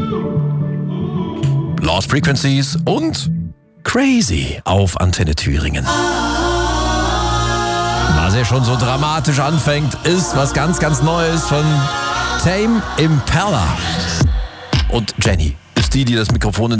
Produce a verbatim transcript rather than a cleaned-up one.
Lost Frequencies und Crazy auf Antenne Thüringen. Was ja schon so dramatisch anfängt, ist was ganz, ganz Neues von Tame Impala. Und Jenny ist die, die das Mikrofon in